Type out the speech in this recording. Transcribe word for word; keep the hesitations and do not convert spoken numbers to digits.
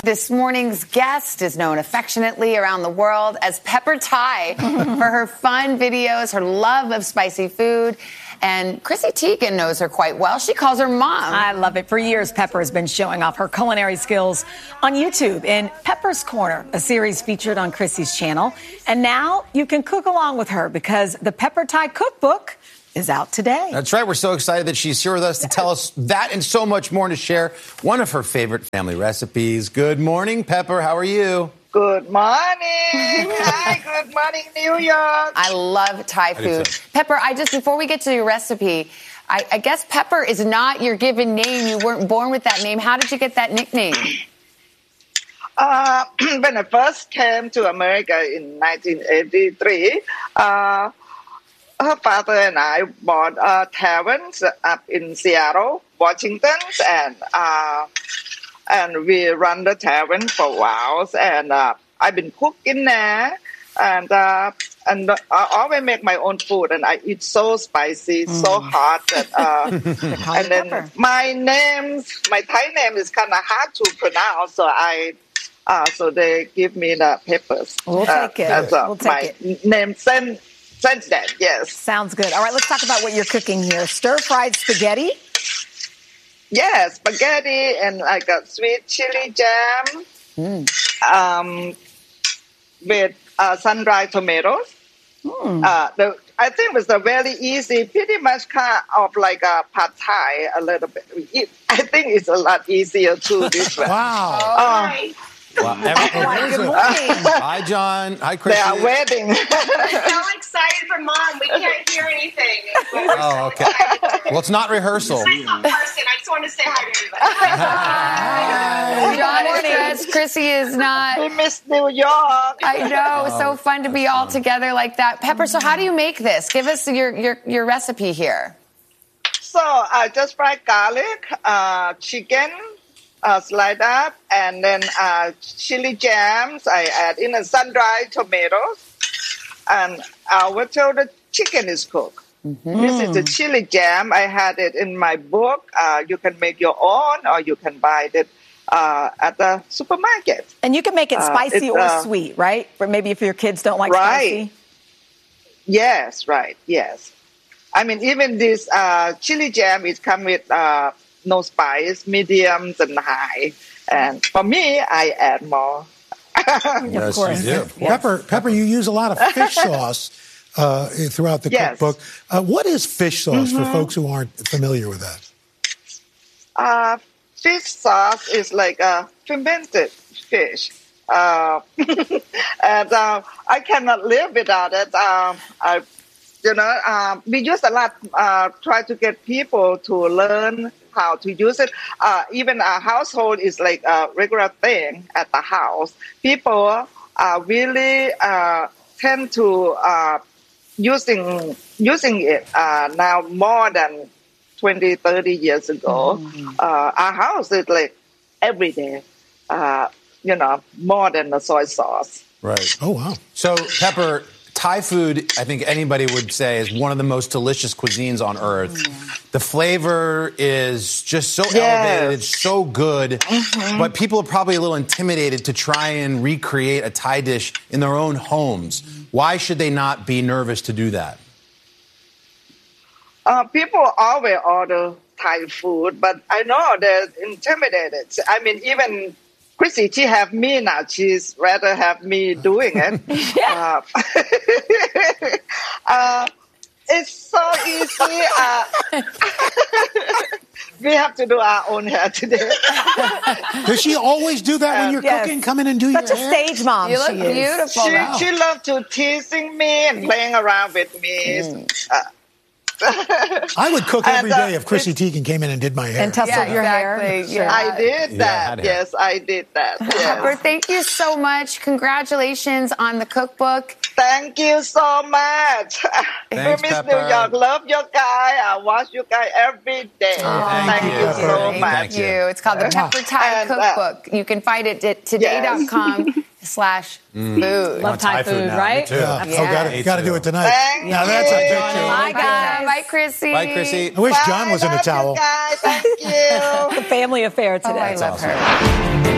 This morning's guest is known affectionately around the world as Pepper Thai for her fun videos, her love of spicy food. And Chrissy Teigen knows her quite well. She calls her mom. I love it. For years, Pepper has been showing off her culinary skills on YouTube in Pepper's Corner, a series featured on Chrissy's channel. And now you can cook along with her because the Pepper Thai cookbook is out today. That's right. We're so excited that she's here with us to tell us that and so much more, and to share one of her favorite family recipes. Good morning, Pepper. How are you? Good morning. Hi, good morning, New York. I love Thai food. So. Pepper, I just, before we get to your recipe, I, I guess Pepper is not your given name. You weren't born with that name. How did you get that nickname? Uh, when I first came to America in nineteen eighty-three, uh, her father and I bought a tavern up in Seattle, Washington, and uh, and we run the tavern for a while. And uh, I've been cooking there, and uh, and I always make my own food, and I eat so spicy, mm. so hot that. Uh, and then pepper. my name, my Thai name is kind of hard to pronounce, so I. Uh, so they give me the peppers. We'll uh, take it. As uh, we'll take my it. name send send that. Yes. Sounds good. All right, let's talk about what you're cooking here. Stir-fried spaghetti. Yes, spaghetti and like a sweet chili jam. Mm. Um, with uh, sun-dried tomatoes. Mm. Uh, the, I think it was a very easy, pretty much kind of like a pad thai a little bit. It, I think it's a lot easier too. This one. Wow. Uh, Wow. Every, Good morning. Hi, John. Hi, Chris. They are wedding. We're so excited for Mom. We can't hear anything. We're oh, so okay. excited. Well, it's not rehearsal. Nice person. I just wanted to say hi to everybody. Hi. John is stressed. Chrissy is not. We miss New York. I know. Oh, so fun to be all fun. together like that. Pepper, so how do you make this? Give us your, your, your recipe here. So I just fried garlic, uh, chicken, Uh, slide up, and then uh, chili jams. I add in a sun-dried tomatoes, and uh, until the chicken is cooked. Mm-hmm. This is the chili jam. I had it in my book. Uh, you can make your own, or you can buy it uh, at the supermarket. And you can make it spicy uh, or uh, sweet, right? Or maybe if your kids don't like right. spicy. Yes, right. Yes. I mean, even this uh, chili jam, it comes with Uh, no spice, mediums and high. And for me, I add more. Yes, of course. you do. Yes. Pepper, Pepper, you use a lot of fish sauce uh, throughout the yes. cookbook. Uh, what is fish sauce mm-hmm. for folks who aren't familiar with that? Uh, fish sauce is like a fermented fish. Uh, and uh, I cannot live without it. Um, I, you know, uh, we use a lot, uh, try to get people to learn how to use it. Uh, even our household is like a regular thing at the house. People uh, really uh, tend to uh, using using it uh, now more than twenty, thirty years ago. Mm-hmm. Uh, our house is like every day, uh, you know, more than the soy sauce. Right. Oh, wow. So, Pepper, Thai food, I think anybody would say, is one of the most delicious cuisines on earth. Yeah. The flavor is just so yes. elevated, it's so good, mm-hmm. but people are probably a little intimidated to try and recreate a Thai dish in their own homes. Why should they not be nervous to do that? Uh, people always order Thai food, but I know they're intimidated. I mean, even Chrissy, she have me now. She's rather have me doing it. uh, uh, it's so easy. Uh, we have to do our own hair today. Does she always do that when you're yes. cooking? Come in and do Such your a hair? stage mom. You look she beautiful. She, wow. she loves to teasing me and playing around with me. Mm. Uh, I would cook every and, uh, day if Chrissy Teigen came in and did my hair. And tussled yeah, your exactly. hair. Yeah. I did that. Yeah, yes, I did that. Yes. Pepper, thank you so much. Congratulations on the cookbook. Thank you so much. Thanks, Miss Pepper. New York, love your guy. I watch you guys every day. Oh, thank, thank you you. so Thank much. Thank you. you. It's called the Pepper Thai And, uh, Cookbook. You can find it at today.com slash food. Love Thai, food, now. right? Me too. Yeah. Yeah. Oh, got to got to do it tonight. Thank now you. that's a picture. Bye, guys. Bye, Chrissy. Bye, Chrissy. I wish Bye, John was in a love you towel. guys. Thank you. The family affair today. Oh, I love awesome. her.